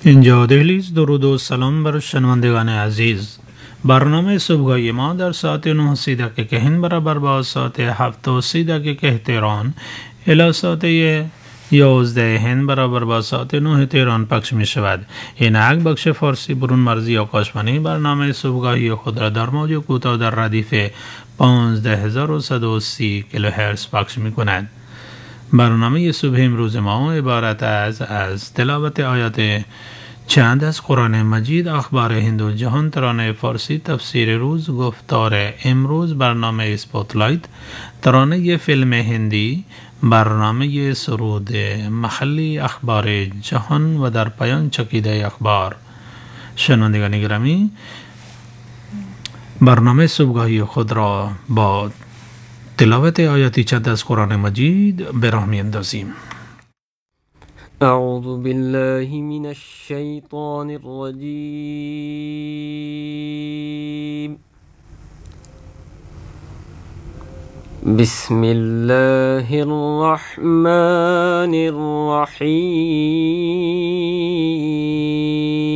اینجا دهلیز. درود و سلام بر شنوندگان عزیز. برنامه صبحگاهی ما در ساعت 9:30 دقیقه هند برابر با ساعت 7:30 دقیقه تهران الی ساعت 11 هند برابر با ساعت 9 تهران پخش می شود. این یک بخش فارسی برون مرزی آکاشوانی برنامه صبحگاهی خود را در موج کوتاه در ردیف 15130 کیلوهرتز پخش می کند. برنامه صبح امروز ما عبارت از تلاوت آیات چند از قرآن مجید، اخبار هند و جهان، ترانه فارسی، تفسیر روز، گفتار امروز، برنامه اسپاتلایت، ترانه فیلم هندی، برنامه سرود محلی، اخبار جهان و در پایان چکیده اخبار. شنوندگان گرامی، برنامه صبحگاهی خود را با تلاوت آیاتی چند از قرآن مجید به راه می‌اندازیم. اعوذ بالله من الشیطان الرجیم. بسم الله الرحمن الرحیم.